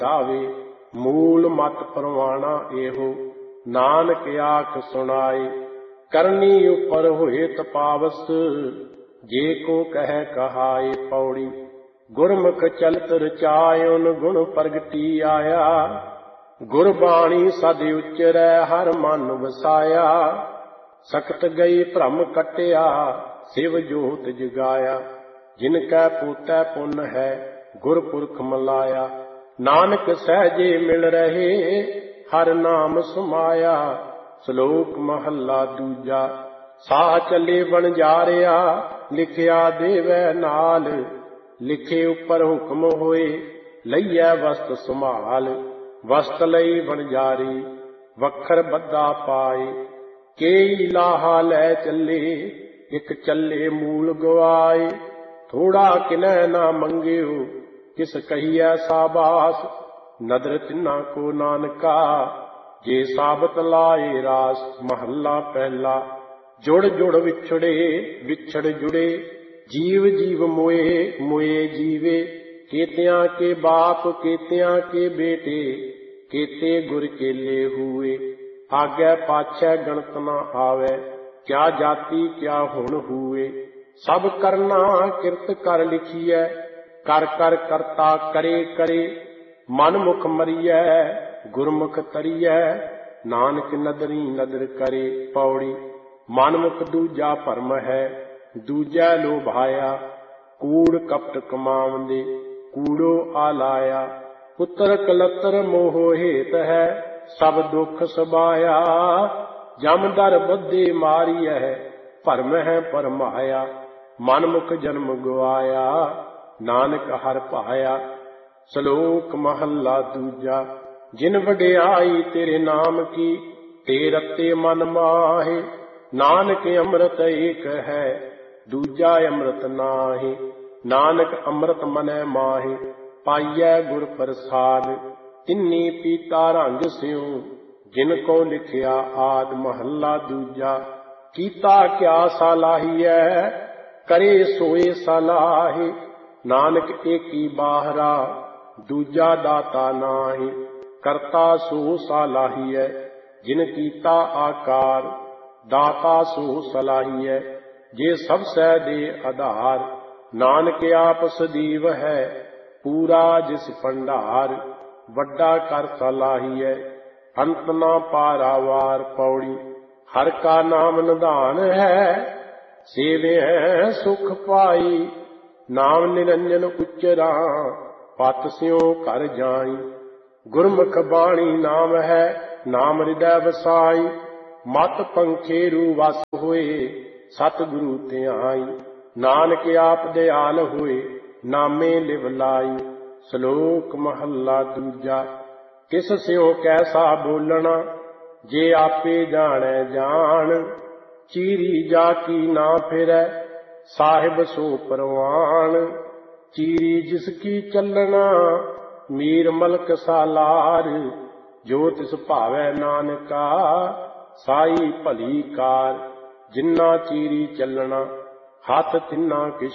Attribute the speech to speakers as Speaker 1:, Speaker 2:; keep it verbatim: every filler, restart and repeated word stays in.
Speaker 1: ਜਾਵੇ। ਮੂਲ ਮਤ ਪਰਵਾਣਾ ਇਹੋ ਨਾਨਕ ਆਖ ਸੁਣਾਏ। ਕਰਨੀ ਉਪਰ ਹੋਏ ਤਪਾਵਸ ਜੇ ਕੋ ਕਹਿ ਕਹਾਏ। ਪੌੜੀ ਗੁਰਮੁਖ ਚਲਤ ਰਚਾਇਉਨ ਗੁਣ ਪ੍ਰਗਟੀ ਆਇਆ। ਗੁਰਬਾਣੀ ਸਦ ਉਚਰੈ ਹਰ ਮਨ ਵਸਾਇਆ। ਸਕਤ ਗਈ ਭ੍ਰਮ ਕਟਿਆ ਸਿਵ ਜੋਤ ਜਗਾਇਆ। ਜਿਨ ਕੈ ਪੋਤੈ ਪੁੰਨ ਹੈ ਗੁਰਪੁਰਖ ਮਲਾਇਆ। ਨਾਨਕ ਸਹਿਜੇ ਮਿਲ ਰਹੇ ਹਰ ਨਾਮ ਸਮਾਇਆ। ਸ਼ਲੋਕ ਮਹੱਲਾ ਦੂਜਾ। ਸਾਹ ਚੱਲੇ ਵਣਜਾਰਿਆ ਲਿਖਿਆ ਦੇਵੈ ਨਾਲ। ਲਿਖੇ ਉੱਪਰ ਹੁਕਮ ਹੋਏ ਲਈਐ ਵਸਤ ਸੰਭਾਲ। ਵਸਤ ਲਈ ਵਣਜਾਰੀ ਵੱਖਰ ਬੱਧਾ ਪਾਏ। ਕੇਈ ਲਾਹਾ ਲੈ ਚੱਲੇ ਇੱਕ ਚੱਲੇ ਮੂਲ ਗਵਾਏ। ਥੋੜਾ ਕਿਨੈ ਨਾ ਮੰਗਿਓ ਕਿਸ ਕਹੀਐ ਸਾਬਾਸ। ਨਦਰ ਤਿੰਨਾ ਕੋ ਨਾਨਕਾ ਜੇ ਸਾਬਤ ਲਾਏ ਰਾਸ। ਮਹੱਲਾ ਪਹਿਲਾ। ਜੁੜ ਜੁੜ ਵਿਛੜੇ ਵਿਛੜ ਜੁੜੇ ਜੀਵ ਜੀਵ ਮੋਏ ਮੋਏ ਜੀਵੇ। ਕੇਤਿਆਂ ਕੇ ਬਾਪ ਕੇਤਿਆਂ ਕੇ ਬੇਟੇ ਕੇਤੇ ਗੁਰ ਕੇਲੇ ਹੂਏ। ਆਗੈ ਪਾਛੈ ਗਣਤ ਨਾ ਆਵੈ ਕਿਆ ਜਾਤੀ ਕਿਆ ਹੁਣ ਹੂਏ। ਸਭ ਕਰਨਾ ਕਿਰਤ ਕਰ ਲਿਖੀਐ ਕਰ ਕਰ ਕਰਤਾ ਕਰੇ ਕਰੇ। ਮਨ ਮੁਖ ਮਰੀਐ ਗੁਰਮੁਖ ਤਰੀਐ ਨਾਨਕ ਨਦਰੀ ਨਦਰ ਕਰੇ। ਪੌੜੀ ਮਨ ਮੁਖ ਦੂਜਾ ਭਰਮ ਹੈ ਦੂਜਾ ਲੋਭਾਇਆ। ਕੂੜ ਕਪਟ ਕਮਾਵੰਦੇ ਕੂੜੋ ਆਲਾਇਆ। ਪੁੱਤਰ ਕਲਤਰ ਮੋਹ ਹੇਤ ਹੈ ਸਭ ਦੁੱਖ ਸਬਾਇਆ। ਜਮ ਦਰ ਬੱਧੇ ਮਾਰੀਐ ਭਰਮ ਹੈ ਪਰਮਾਇਆ। ਮਨ ਮੁਖ ਜਨਮ ਗਵਾਇਆ ਨਾਨਕ ਹਰਿ ਭਾਇਆ। ਸ਼ਲੋਕ ਮਹੱਲਾ ਦੂਜਾ। ਜਿਨ ਵਡਿਆਈ ਤੇਰੇ ਨਾਮ ਕੀ ਤੇ ਰਤੇ ਮਨ ਮਾਹੇ। ਨਾਨਕ ਅੰਮ੍ਰਿਤ ਏਕ ਹੈ ਦੂਜਾ ਅੰਮ੍ਰਿਤ ਨਾਹੀ। ਨਾਨਕ ਅੰਮ੍ਰਿਤ ਮਨੈ ਮਾਹੇ ਪਾਈਐ ਗੁਰ ਪ੍ਰਸਾਦ। ਤਿੰਨੀ ਪੀਤਾ ਰੰਗ ਸਿਉ ਜਿਨ ਕੋ ਲਿਖਿਆ ਆਦ। ਮਹੱਲਾ ਦੂਜਾ। ਕੀਤਾ ਕਿਆ ਸਲਾਹੀਐ ਕਰੇ ਸੋਏ ਸਲਾਹੇ। ਨਾਨਕ ਏਕੀ ਬਾਹਰਾ ਦੂਜਾ ਦਾਤਾ ਨਾਹੀ। ਕਰਤਾ ਸੋ ਸਲਾਹੀਐ ਜਿਨ ਕੀਤਾ ਆਕਾਰ। ਦਾਤਾ ਸੋ ਸਲਾਹੀਐ ਜੇ ਸਭ ਸਹਿ ਦੇ ਆਧਾਰ। ਨਾਨਕ ਆਪ ਸਦੀਵ ਹੈ ਪੂਰਾ ਜਿਸ ਭੰਡਾਰ। ਵੱਡਾ ਕਰ ਸਲਾਹੀਐ ਅੰਤ ਨਾ ਪਾਰਾਵਾਰ। ਪੌੜੀ ਹਰ ਕਾ ਨਾਮ ਨਿਧਾਨ ਹੈ ਸੇਵਿਐ ਸੁਖ ਪਾਈ। ਨਾਮ ਨਿਰੰਜਨ ਉਚਰਾ ਪਤ ਸਿਉ ਘਰ ਜਾਈ। ਗੁਰਮੁਖ ਬਾਣੀ ਨਾਮ ਹੈ ਨਾਮ ਹਿਰਦੈ ਵਸਾਈ। ਮਤ ਪੰਖੇਰੂ ਵਸ ਹੋਏ ਸਤਿਗੁਰੂ ਧਿਆਈ। ਨਾਨਕ ਆਪ ਦਿਆਲ ਹੋਏ ਨਾਮੇ ਲਿਵ ਲਾਈ। ਸ਼ਲੋਕ ਮਹੱਲਾ ਦੂਜਾ। ਕਿਸ ਸਿਉ ਕੈਸਾ ਬੋਲਣਾ ਜੇ ਆਪੇ ਜਾਣੈ ਜਾਣ। ਚੀਰੀ ਜਾ ਕੀ ਨਾ ਫਿਰੈ ਸਾਹਿਬ ਸੋ ਪਰਵਾਣ। ਚੀਰੀ ਜਿਸ ਕੀ ਚੱਲਣਾ ਮੀਰ ਮਲਕ ਸਾਲਾਰ। ਜੋ ਤਿਸ ਭਾਵੈ ਨਾਨਕਾ ਸਾਈ ਭਲੀ ਕਾਰ। ਜਿੰਨਾ ਚੀਰੀ ਚੱਲਣਾ ਹੱਥ ਤਿੰਨਾ ਕਿਛ